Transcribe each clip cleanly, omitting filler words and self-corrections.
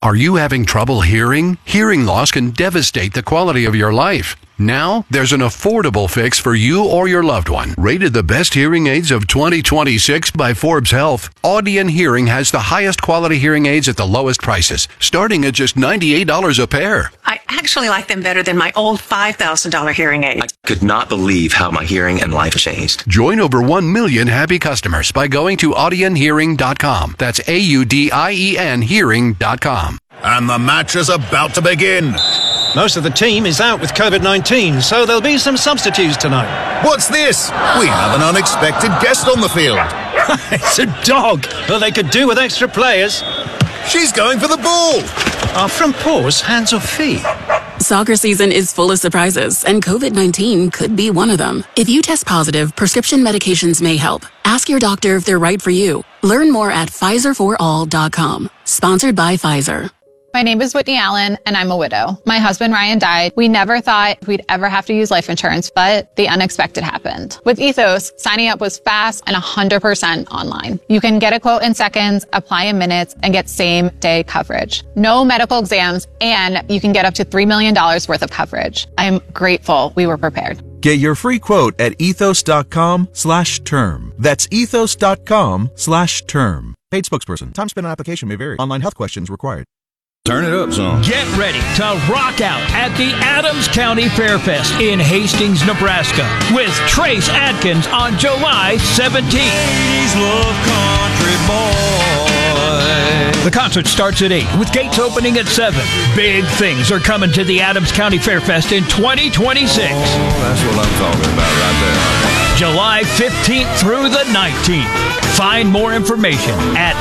Are you having trouble hearing? Hearing loss can devastate the quality of your life. Now, there's an affordable fix for you or your loved one. Rated the best hearing aids of 2026 by Forbes Health, Audion Hearing has the highest quality hearing aids at the lowest prices, starting at just $98 a pair. I actually like them better than my old $5,000 hearing aid. I could not believe how my hearing and life changed. Join over 1 million happy customers by going to audionhearing.com. That's AUDIEN hearing.com. And the match is about to begin. Most of the team is out with COVID-19, so there'll be some substitutes tonight. What's this? We have an unexpected guest on the field. It's a dog, but they could do with extra players. She's going for the ball. Are front paws hands or feet? Soccer season is full of surprises, and COVID-19 could be one of them. If you test positive, prescription medications may help. Ask your doctor if they're right for you. Learn more at PfizerForAll.com. Sponsored by Pfizer. My name is Whitney Allen, and I'm a widow. My husband, Ryan, died. We never thought we'd ever have to use life insurance, but the unexpected happened. With Ethos, signing up was fast and 100% online. You can get a quote in seconds, apply in minutes, and get same-day coverage. No medical exams, and you can get up to $3 million worth of coverage. I'm grateful we were prepared. Get your free quote at ethos.com/term. That's ethos.com/term. Paid spokesperson. Time spent on application may vary. Online health questions required. Turn it up, son. Get ready to rock out at the Adams County Fairfest in Hastings, Nebraska with Trace Adkins on July 17th. Ladies love country boy. The concert starts at 8 with gates opening at 7. Big things are coming to the Adams County Fairfest in 2026. Oh, that's what I'm talking about right there. July 15th through the 19th. Find more information at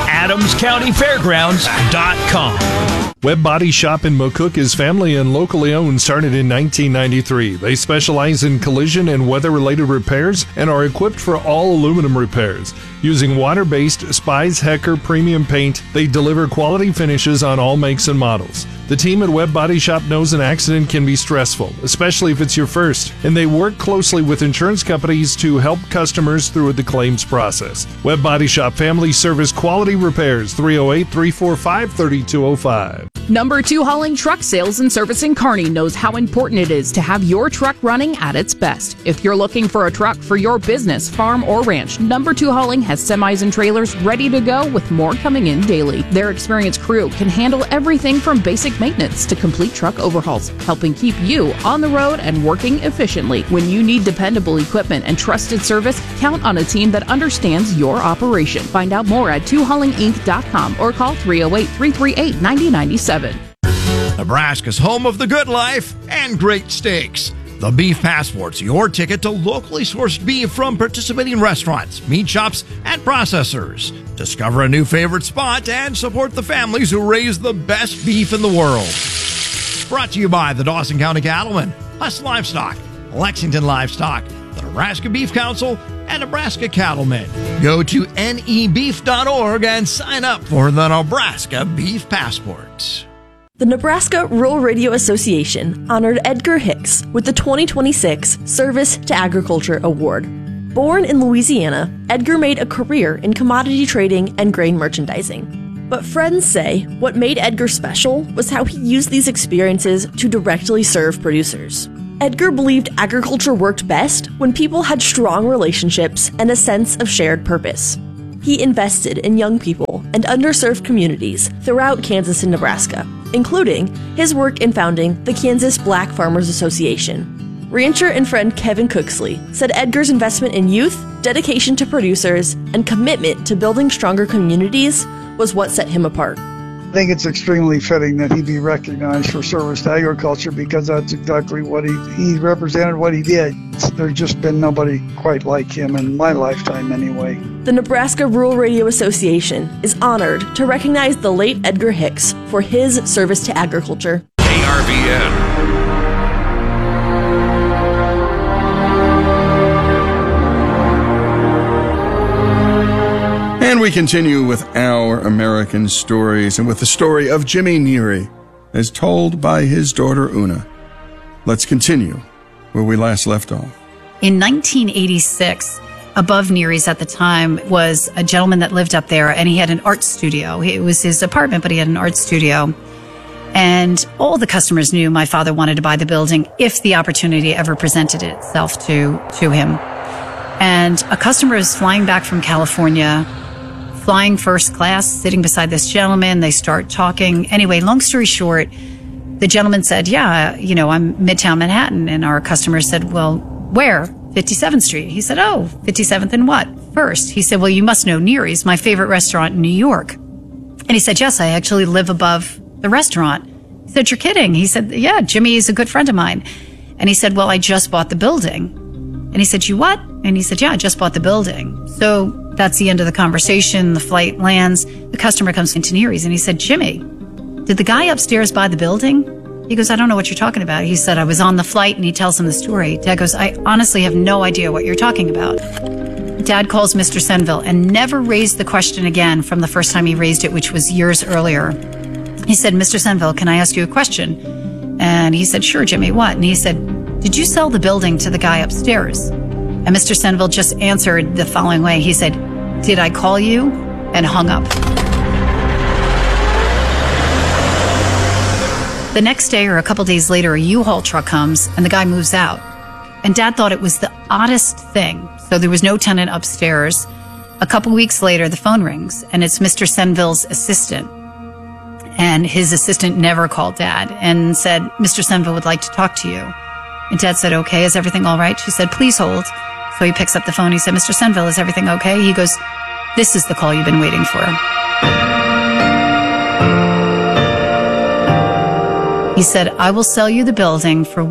adamscountyfairgrounds.com. Webb Body Shop in McCook is family and locally owned, started in 1993. They specialize in collision and weather-related repairs and are equipped for all aluminum repairs. Using water-based Spies Hecker premium paint, they deliver quality finishes on all makes and models. The team at Webb Body Shop knows an accident can be stressful, especially if it's your first, and they work closely with insurance companies to help customers through the claims process. Webb Body Shop Family Service Quality Repairs, 308-345-3205. Number 2 Hauling Truck Sales and Service in Kearney knows how important it is to have your truck running at its best. If you're looking for a truck for your business, farm, or ranch, Number 2 Hauling has semis and trailers ready to go with more coming in daily. Their experienced crew can handle everything from basic maintenance to complete truck overhauls, helping keep you on the road and working efficiently. When you need dependable equipment and trusted service, count on a team that understands your operation. Find out more at 2haulinginc.com or call 308-338-9097. Nebraska's home of the good life and great steaks. The Beef Passport's your ticket to locally sourced beef from participating restaurants, meat shops, and processors. Discover a new favorite spot and support the families who raise the best beef in the world. Brought to you by the Dawson County Cattlemen, Huss Livestock, Lexington Livestock, the Nebraska Beef Council, and Nebraska Cattlemen. Go to nebeef.org and sign up for the Nebraska Beef Passport. The Nebraska Rural Radio Association honored Edgar Hicks with the 2026 Service to Agriculture Award. Born in Louisiana, Edgar made a career in commodity trading and grain merchandising. But friends say what made Edgar special was how he used these experiences to directly serve producers. Edgar believed agriculture worked best when people had strong relationships and a sense of shared purpose. He invested in young people and underserved communities throughout Kansas and Nebraska, including his work in founding the Kansas Black Farmers Association. Rancher and friend Kevin Cooksley said Edgar's investment in youth, dedication to producers, and commitment to building stronger communities was what set him apart. I think it's extremely fitting that he be recognized for service to agriculture because that's exactly what he represented, what he did. There's just been nobody quite like him in my lifetime anyway. The Nebraska Rural Radio Association is honored to recognize the late Edgar Hicks for his service to agriculture. KRVN. And we continue with our American stories and with the story of Jimmy Neary as told by his daughter Una. Let's continue where we last left off. In 1986, above Neary's at the time was a gentleman that lived up there, and he had an art studio. It was his apartment, but he had an art studio. And all the customers knew my father wanted to buy the building if the opportunity ever presented itself to him. And a customer was flying back from California, flying first class, sitting beside this gentleman. They start talking. Anyway, long story short, the gentleman said, yeah, I'm Midtown Manhattan. And our customer said, well, where? 57th Street. He said, oh, 57th and what? First. He said, well, you must know Neary's, my favorite restaurant in New York. And he said, yes, I actually live above the restaurant. He said, you're kidding. He said, yeah, Jimmy is a good friend of mine. And he said, well, I just bought the building. And he said, you what? And he said, yeah, I just bought the building. So that's the end of the conversation. The flight lands. The customer comes into Neary's and he said, Jimmy, did the guy upstairs buy the building? He goes, I don't know what you're talking about. He said, I was on the flight, and he tells him the story. Dad goes, I honestly have no idea what you're talking about. Dad calls Mr. Senville and never raised the question again from the first time he raised it, which was years earlier. He said, Mr. Senville, can I ask you a question? And he said, sure, Jimmy, what? And he said, did you sell the building to the guy upstairs? And Mr. Senville just answered the following way. He said, did I call you? And hung up. The next day or a couple days later, a U-Haul truck comes and the guy moves out. And Dad thought it was the oddest thing. So there was no tenant upstairs. A couple weeks later, the phone rings and it's Mr. Senville's assistant. And his assistant never called Dad and said, Mr. Senville would like to talk to you. And Dad said, okay, is everything all right? She said, please hold. So he picks up the phone. He said, Mr. Senville, is everything okay? He goes, this is the call you've been waiting for. He said, I will sell you the building for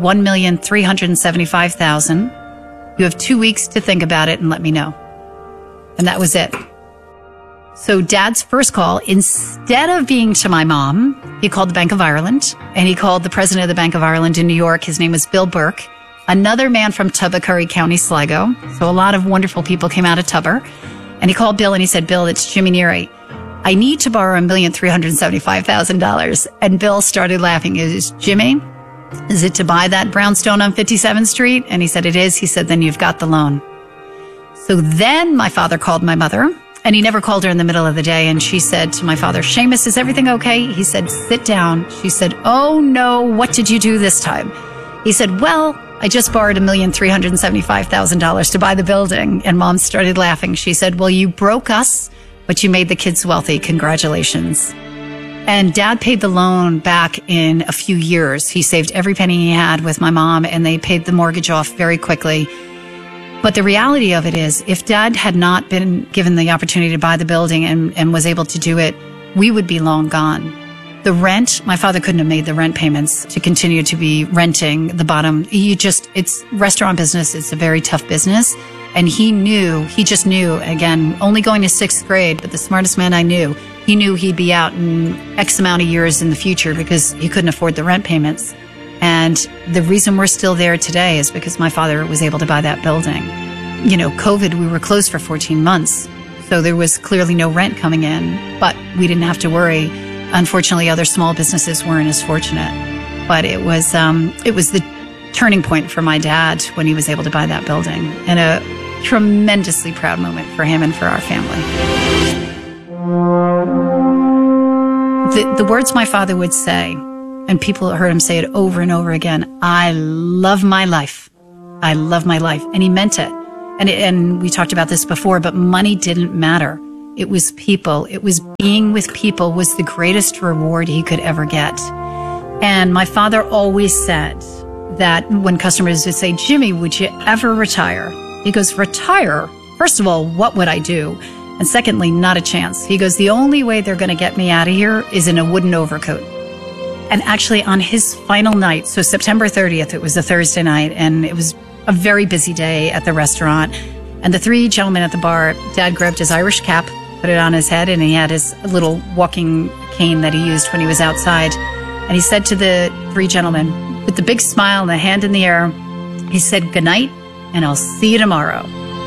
$1,375,000. You have 2 weeks to think about it and let me know. And that was it. So Dad's first call, instead of being to my mom, he called the Bank of Ireland, and he called the president of the Bank of Ireland in New York. His name was Bill Burke, another man from Tubbacurry County, Sligo. So a lot of wonderful people came out of Tubber. And he called Bill and he said, Bill, it's Jimmy Neary. I need to borrow $1,375,000. And Bill started laughing. Is Jimmy, is it to buy that brownstone on 57th Street? And he said, it is. He said, then you've got the loan. So then my father called my mother, and he never called her in the middle of the day. And she said to my father, Seamus, is everything okay? He said, sit down. She said, oh no, what did you do this time? He said, well, I just borrowed $1,375,000 to buy the building. And Mom started laughing. She said, well, you broke us, but you made the kids wealthy. Congratulations. And Dad paid the loan back in a few years. He saved every penny he had with my mom, and they paid the mortgage off very quickly. But the reality of it is, if Dad had not been given the opportunity to buy the building and was able to do it, we would be long gone. The rent, my father couldn't have made the rent payments to continue to be renting the bottom. It's restaurant business. It's a very tough business. And he just knew, again, only going to 6th grade, but the smartest man I knew, he knew he'd be out in X amount of years in the future because he couldn't afford the rent payments. And the reason we're still there today is because my father was able to buy that building. COVID, we were closed for 14 months. So there was clearly no rent coming in, but we didn't have to worry. Unfortunately, other small businesses weren't as fortunate. But it was the turning point for my dad when he was able to buy that building, and a tremendously proud moment for him and for our family. The words my father would say, and people heard him say it over and over again, I love my life. I love my life. And he meant it. And we talked about this before, but money didn't matter. It was people. It was being with people was the greatest reward he could ever get. And my father always said that when customers would say, Jimmy, would you ever retire? He goes, retire? First of all, what would I do? And secondly, not a chance. He goes, the only way they're going to get me out of here is in a wooden overcoat. And actually on his final night, so September 30th, it was a Thursday night, and it was a very busy day at the restaurant. And the 3 gentlemen at the bar, Dad grabbed his Irish cap, put it on his head, and he had his little walking cane that he used when he was outside. And he said to the 3 gentlemen, with the big smile and the hand in the air, he said, good night, and I'll see you tomorrow.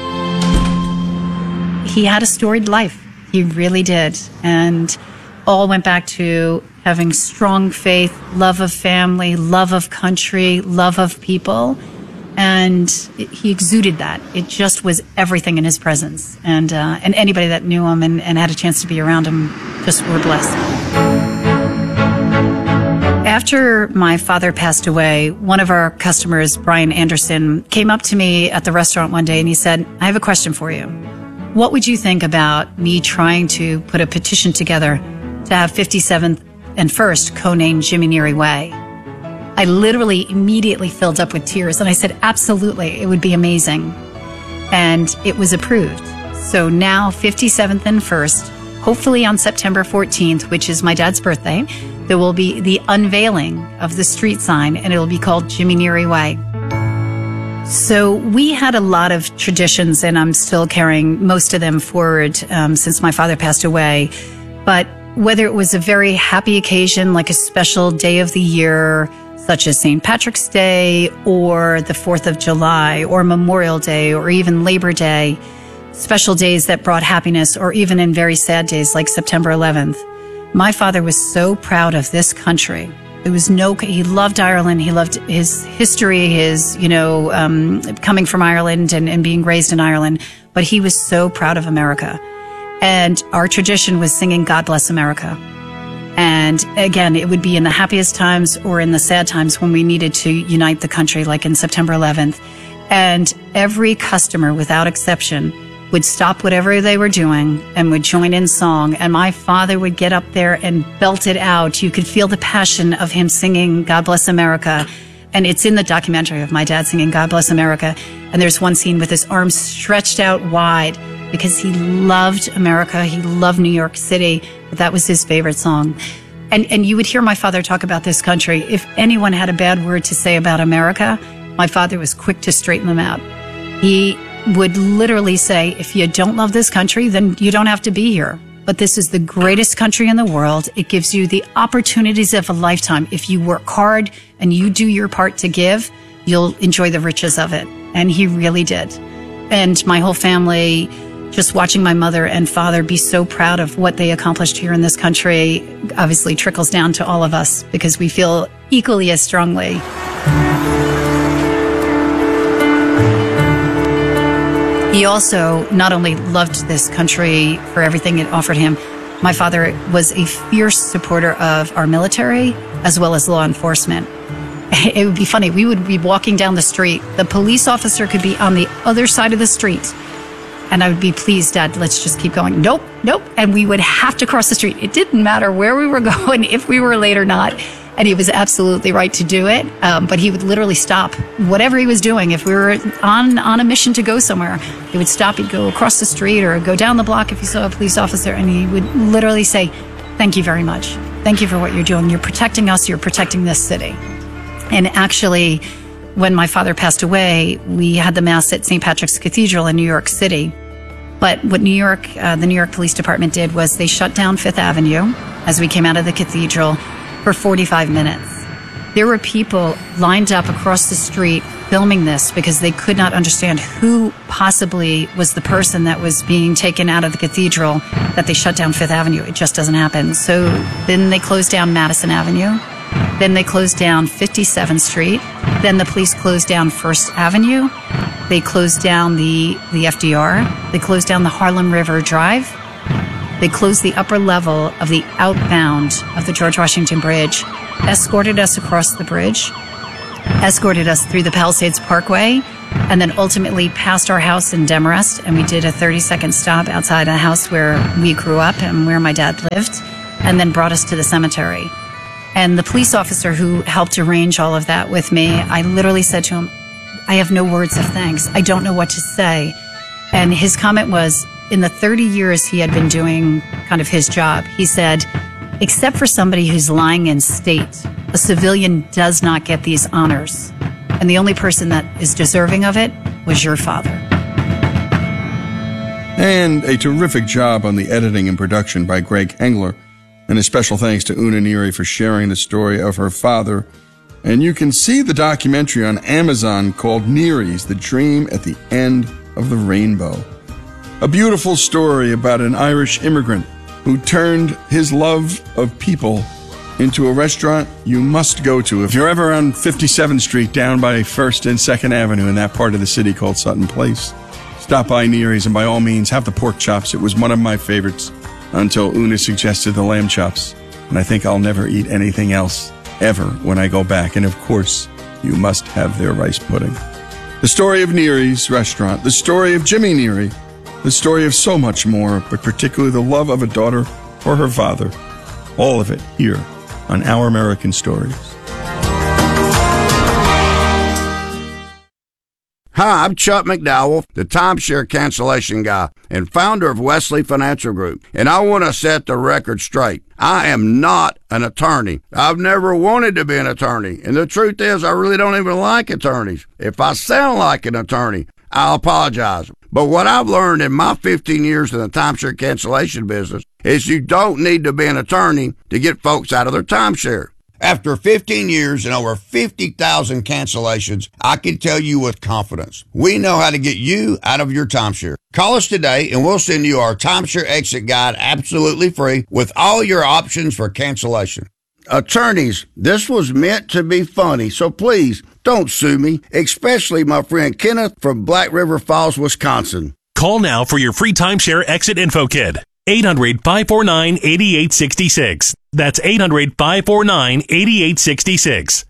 He had a storied life. He really did. And all went back to having strong faith, love of family, love of country, love of people. And he exuded that. It just was everything in his presence. And anybody that knew him and had a chance to be around him just were blessed. After my father passed away, one of our customers, Brian Anderson, came up to me at the restaurant one day and he said, I have a question for you. What would you think about me trying to put a petition together to have 57th and 1st co-named Jimmy Neary Way? I literally immediately filled up with tears and I said, absolutely, it would be amazing. And it was approved. So now 57th and 1st, hopefully on September 14th, which is my dad's birthday, there will be the unveiling of the street sign and it'll be called Jimmy Neary Way. So we had a lot of traditions and I'm still carrying most of them forward since my father passed away. But whether it was a very happy occasion, like a special day of the year, such as St. Patrick's Day or the 4th of July or Memorial Day or even Labor Day, special days that brought happiness, or even in very sad days like September 11th. My father was so proud of this country. He loved Ireland. He loved his history, coming from Ireland and being raised in Ireland. But he was so proud of America. And our tradition was singing God Bless America. And again, it would be in the happiest times or in the sad times when we needed to unite the country, like in September 11th. And every customer, without exception, would stop whatever they were doing and would join in song. And my father would get up there and belt it out. You could feel the passion of him singing God Bless America. And it's in the documentary of my dad singing God Bless America. And there's one scene with his arms stretched out wide because he loved America. He loved New York City. But that was his favorite song. And you would hear my father talk about this country. If anyone had a bad word to say about America, my father was quick to straighten them out. He would literally say, if you don't love this country, then you don't have to be here. But this is the greatest country in the world. It gives you the opportunities of a lifetime. If you work hard and you do your part to give, you'll enjoy the riches of it. And he really did. And my whole family, just watching my mother and father be so proud of what they accomplished here in this country, obviously trickles down to all of us because we feel equally as strongly. He also not only loved this country for everything it offered him, my father was a fierce supporter of our military as well as law enforcement. It would be funny. We would be walking down the street. The police officer could be on the other side of the street. And I would be, please, Dad, let's just keep going. Nope. And we would have to cross the street. It didn't matter where we were going, if we were late or not. And he was absolutely right to do it. But he would literally stop whatever he was doing. If we were on a mission to go somewhere, he would stop. He'd go across the street or go down the block if he saw a police officer. And he would literally say, thank you very much. Thank you for what you're doing. You're protecting us. You're protecting this city. And actually, when my father passed away, we had the Mass at St. Patrick's Cathedral in New York City. But what the New York Police Department did was they shut down Fifth Avenue as we came out of the cathedral for 45 minutes. There were people lined up across the street filming this because they could not understand who possibly was the person that was being taken out of the cathedral, that they shut down Fifth Avenue. It just doesn't happen. So then they closed down Madison Avenue. Then they closed down 57th Street. Then the police closed down First Avenue. They closed down the FDR. They closed down the Harlem River Drive. They closed the upper level of the outbound of the George Washington Bridge, escorted us across the bridge, escorted us through the Palisades Parkway, and then ultimately past our house in Demarest. And we did a 30-second stop outside a house where we grew up and where my dad lived, and then brought us to the cemetery. And the police officer who helped arrange all of that with me, I literally said to him, I have no words of thanks. I don't know what to say. And his comment was, in the 30 years he had been doing kind of his job, he said, except for somebody who's lying in state, a civilian does not get these honors. And the only person that is deserving of it was your father. And a terrific job on the editing and production by Greg Hengler. And a special thanks to Una Neary for sharing the story of her father. And you can see the documentary on Amazon called Neary's, The Dream at the End of the Rainbow. A beautiful story about an Irish immigrant who turned his love of people into a restaurant you must go to. If you're ever on 57th Street down by 1st and 2nd Avenue in that part of the city called Sutton Place, stop by Neary's and by all means have the pork chops. It was one of my favorites until Una suggested the lamb chops. And I think I'll never eat anything else ever when I go back. And of course, you must have their rice pudding. The story of Neary's restaurant, the story of Jimmy Neary, the story of so much more, but particularly the love of a daughter for her father. All of it here on Our American Stories. Hi, I'm Chuck McDowell, the timeshare cancellation guy and founder of Wesley Financial Group, and I want to set the record straight. I am not an attorney. I've never wanted to be an attorney, and the truth is I really don't even like attorneys. If I sound like an attorney, I'll apologize. But what I've learned in my 15 years in the timeshare cancellation business is you don't need to be an attorney to get folks out of their timeshare. After 15 years and over 50,000 cancellations, I can tell you with confidence, we know how to get you out of your timeshare. Call us today and we'll send you our timeshare exit guide absolutely free with all your options for cancellation. Attorneys, this was meant to be funny, so please don't sue me, especially my friend Kenneth from Black River Falls, Wisconsin. Call now for your free timeshare exit info kit. 800-549-8866. That's 800-549-8866.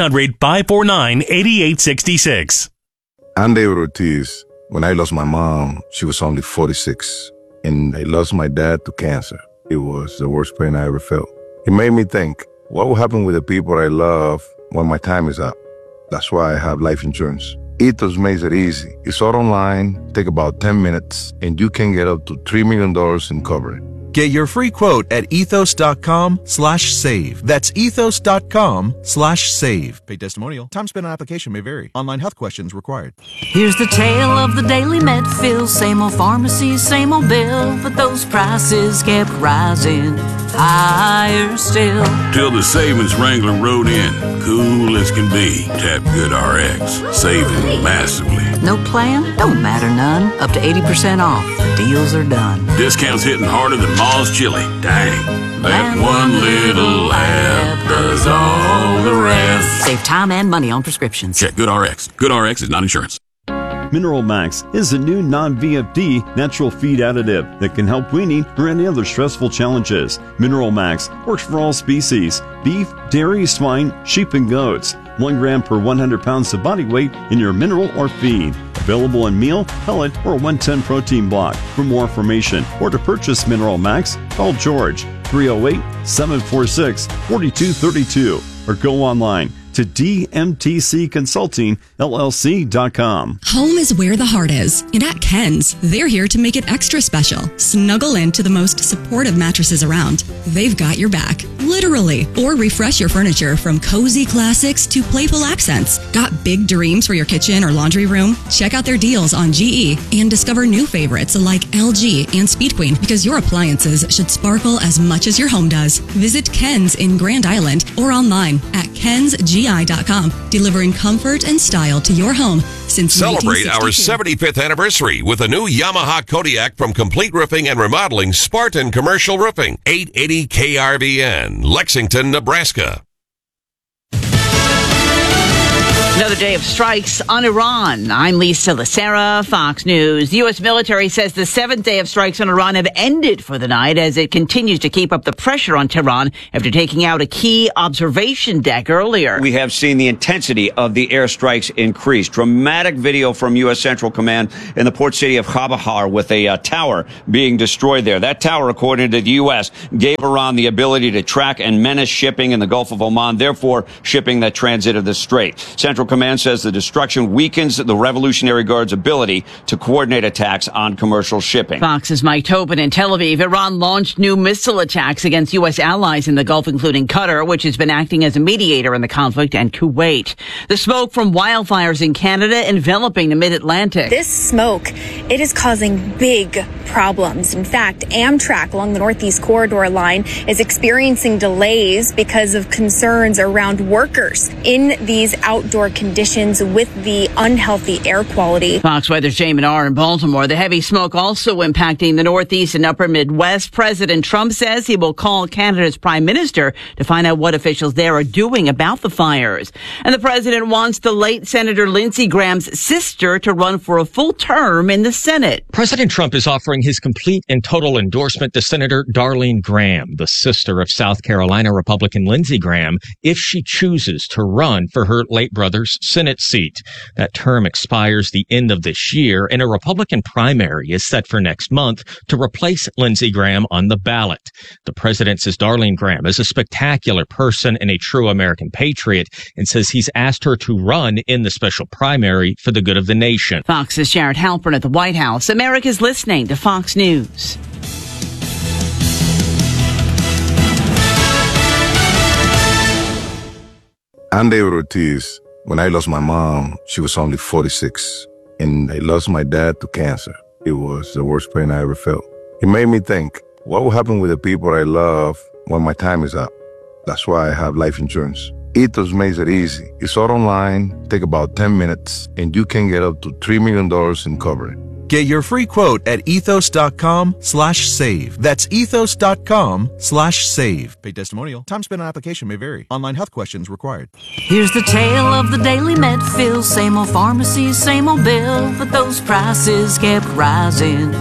800-549-8866. I'm David Ortiz. When I lost my mom, she was only 46. And I lost my dad to cancer. It was the worst pain I ever felt. It made me think, what will happen with the people I love when my time is up? That's why I have life insurance. Ethos makes it easy. It's all online, take about 10 minutes, and you can get up to $3 million in coverage. Get your free quote at ethos.com/save. That's ethos.com/save. Paid testimonial. Time spent on application may vary. Online health questions required. Here's the tale of the daily med fill. Same old pharmacy, same old bill, but those prices kept rising higher still. Till the savings Wrangler rode in. Cool as can be. Tap GoodRx. Saving massively. No plan? Don't matter none. Up to 80% off. The deals are done. Discounts hitting harder than Ma's chili. Dang. That one little app does all the rest. Save time and money on prescriptions. Check GoodRx. GoodRx is not insurance. Mineral Max is a new non-VFD natural feed additive that can help weaning or any other stressful challenges. Mineral Max works for all species: beef, dairy, swine, sheep, and goats. 1 gram per 100 pounds of body weight in your mineral or feed. Available in meal, pellet, or 110 protein block. For more information or to purchase Mineral Max, call George 308-746-4232 or go online to dmtcconsultingllc.com. Home is where the heart is, and at Ken's, they're here to make it extra special. Snuggle into the most supportive mattresses around. They've got your back, literally. Or refresh your furniture from cozy classics to playful accents. Got big dreams for your kitchen or laundry room? Check out their deals on GE and discover new favorites like LG and Speed Queen, because your appliances should sparkle as much as your home does. Visit Ken's in Grand Island or online at kensgi.com, delivering comfort and style to your home since Celebrate our 75th anniversary with a new Yamaha Kodiak from Complete Roofing and Remodeling, Spartan Commercial Roofing, 880 KRVN, Lexington, Nebraska. Another day of strikes on Iran. I'm Lisa Lacera, Fox News. The U.S. military says the 7th day of strikes on Iran have ended for the night as it continues to keep up the pressure on Tehran after taking out a key observation deck earlier. We have seen the intensity of the airstrikes increase. Dramatic video from U.S. Central Command in the port city of Khabahar with a tower being destroyed there. That tower, according to the U.S., gave Iran the ability to track and menace shipping in the Gulf of Oman, therefore shipping that transited the strait. Central Command says the destruction weakens the Revolutionary Guard's ability to coordinate attacks on commercial shipping. Fox's Mike Tobin in Tel Aviv. Iran launched new missile attacks against U.S. allies in the Gulf, including Qatar, which has been acting as a mediator in the conflict, and Kuwait. The smoke from wildfires in Canada enveloping the mid-Atlantic. This smoke, it is causing big problems. In fact, Amtrak along the Northeast Corridor line is experiencing delays because of concerns around workers in these outdoor conditions with the unhealthy air quality. Fox Weather's Jay Menard in Baltimore. The heavy smoke also impacting the Northeast and upper Midwest. President Trump says he will call Canada's prime minister to find out what officials there are doing about the fires. And the president wants the late Senator Lindsey Graham's sister to run for a full term in the Senate. President Trump is offering his complete and total endorsement to Senator Darlene Graham, the sister of South Carolina Republican Lindsey Graham, if she chooses to run for her late brother's Senate seat. That term expires the end of this year, and a Republican primary is set for next month to replace Lindsey Graham on the ballot. The president says Darlene Graham is a spectacular person and a true American patriot, and says he's asked her to run in the special primary for the good of the nation. Fox's Jared Halpern at the White House. America's listening to Fox News. I'm David Ortiz. When I lost my mom, she was only 46. And I lost my dad to cancer. It was the worst pain I ever felt. It made me think, what will happen with the people I love when my time is up? That's why I have life insurance. Ethos makes it easy. It's all online, take about 10 minutes, and you can get up to $3 million in coverage. Get your free quote at ethos.com/save. That's ethos.com/save. Paid testimonial. Time spent on application may vary. Online health questions required. Here's the tale of the daily med fill. Same old pharmacy, same old bill. But those prices kept rising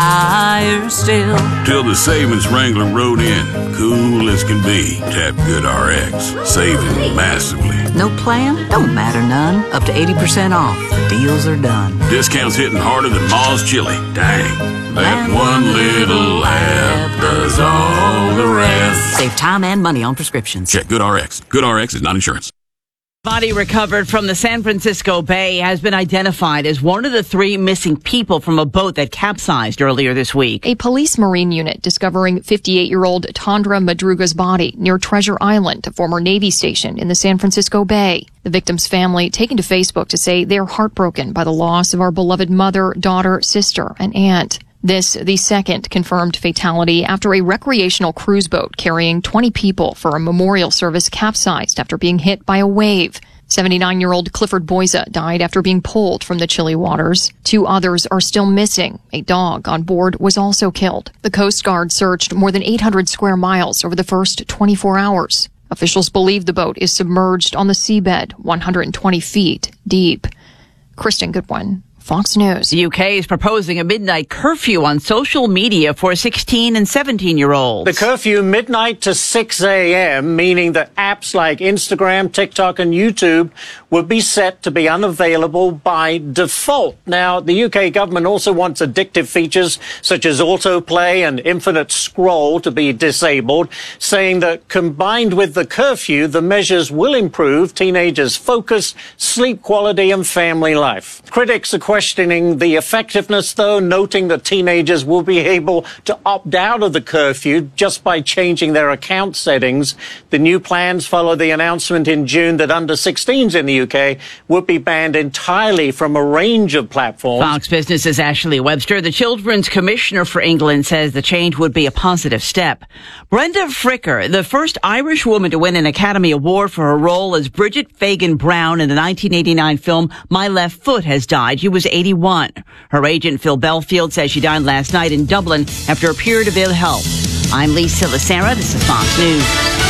higher still. Till the savings wrangler rode in, cool as can be. Tap GoodRx, saving massively. No plan? Don't matter none. Up to 80% off. The deals are done. Discounts hitting harder than Ma's Chili. Dang, that one little app does all the rest. Save time and money on prescriptions. Check GoodRx. GoodRx is not insurance. Body recovered from the San Francisco Bay has been identified as one of the 3 missing people from a boat that capsized earlier this week. A police marine unit discovering 58-year-old Tandra Madruga's body near Treasure Island, a former Navy station in the San Francisco Bay. The victim's family taken to Facebook to say they're heartbroken by the loss of our beloved mother, daughter, sister, and aunt. This, the second confirmed fatality after a recreational cruise boat carrying 20 people for a memorial service capsized after being hit by a wave. 79-year-old Clifford Boyza died after being pulled from the chilly waters. 2 others are still missing. A dog on board was also killed. The Coast Guard searched more than 800 square miles over the first 24 hours. Officials believe the boat is submerged on the seabed, 120 feet deep. Kristen Goodwin, Fox News. The UK is proposing a midnight curfew on social media for 16 and 17-year-olds. The curfew midnight to 6 a.m., meaning that apps like Instagram, TikTok and YouTube would be set to be unavailable by default. Now, the UK government also wants addictive features such as autoplay and infinite scroll to be disabled, saying that combined with the curfew, the measures will improve teenagers' focus, sleep quality and family life. Critics are questioning the effectiveness, though, noting that teenagers will be able to opt out of the curfew just by changing their account settings. The new plans follow the announcement in June that under-16s in the UK would be banned entirely from a range of platforms. Fox Business's Ashley Webster, the Children's Commissioner for England, says the change would be a positive step. Brenda Fricker, the first Irish woman to win an Academy Award for her role as Bridget Fagan Brown in the 1989 film My Left Foot, has died. She was 81. Her agent, Phil Belfield, says she died last night in Dublin after a period of ill health. I'm Lisa Lacera. This is Fox News.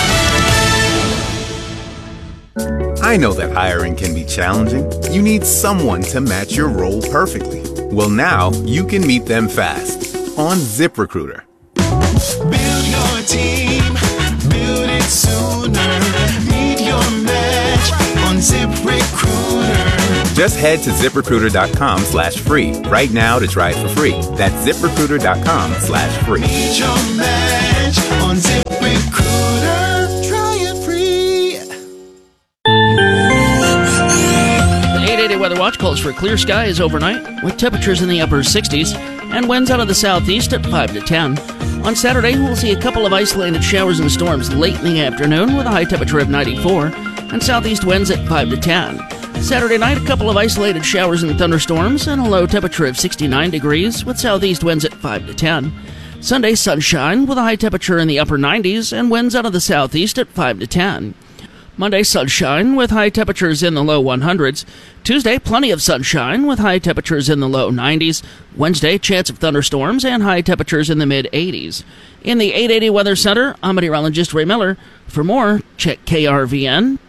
I know that hiring can be challenging. You need someone to match your role perfectly. Well, now you can meet them fast on ZipRecruiter. Build your team, build it sooner. Meet your match on ZipRecruiter. Just head to ZipRecruiter.com/free right now to try it for free. That's ZipRecruiter.com/free. Meet your match on ZipRecruiter. Try it free. The 880 Weather Watch calls for clear skies overnight with temperatures in the upper 60s and winds out of the southeast at 5 to 10. On Saturday, we'll see a couple of isolated showers and storms late in the afternoon with a high temperature of 94 and southeast winds at 5 to 10. Saturday night, a couple of isolated showers and thunderstorms and a low temperature of 69 degrees with southeast winds at 5 to 10. Sunday, sunshine with a high temperature in the upper 90s and winds out of the southeast at 5 to 10. Monday, sunshine with high temperatures in the low 100s. Tuesday, plenty of sunshine with high temperatures in the low 90s. Wednesday, chance of thunderstorms and high temperatures in the mid-80s. In the 880 Weather Center, I'm meteorologist Ray Miller. For more, check krvn.com.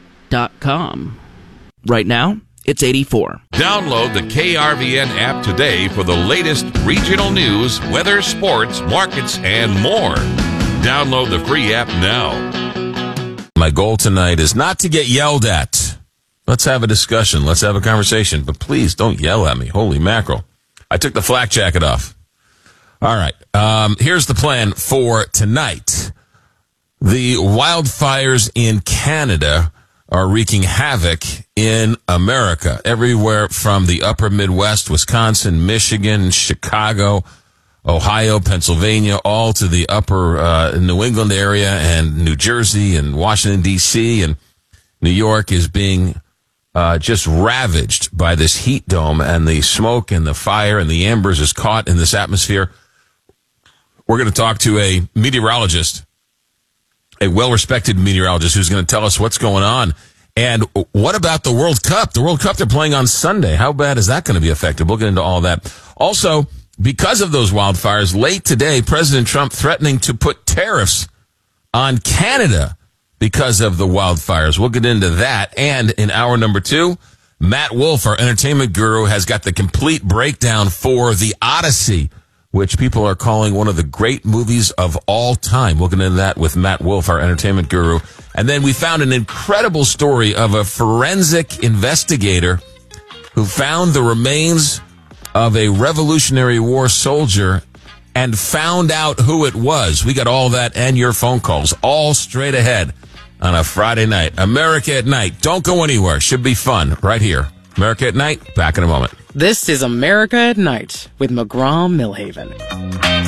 Right now, it's 84. Download the KRVN app today for the latest regional news, weather, sports, markets, and more. Download the free app now. My goal tonight is not to get yelled at. Let's have a discussion. Let's have a conversation. But please don't yell at me. Holy mackerel. I took the flak jacket off. All right. Here's the plan for tonight. The wildfires in Canada are wreaking havoc in America. Everywhere from the upper Midwest, Wisconsin, Michigan, Chicago, Ohio, Pennsylvania, all to the upper New England area and New Jersey and Washington, D.C. and New York is being just ravaged by this heat dome, and the smoke and the fire and the embers is caught in this atmosphere. We're going to talk to a meteorologist, a well-respected meteorologist who's going to tell us what's going on. And what about the World Cup? The World Cup, they're playing on Sunday. How bad is that going to be affected? We'll get into all that. Also, because of those wildfires, late today, President Trump threatening to put tariffs on Canada because of the wildfires. We'll get into that. And in hour number 2, Matt Wolf, our entertainment guru, has got the complete breakdown for The Odyssey, which people are calling one of the great movies of all time. We'll get into that with Matt Wolf, our entertainment guru. And then we found an incredible story of a forensic investigator who found the remains of a Revolutionary War soldier and found out who it was. We got all that and your phone calls all straight ahead on a Friday night. America at Night. Don't go anywhere. Should be fun right here. America at Night. Back in a moment. This is America at Night with McGraw-Millhaven.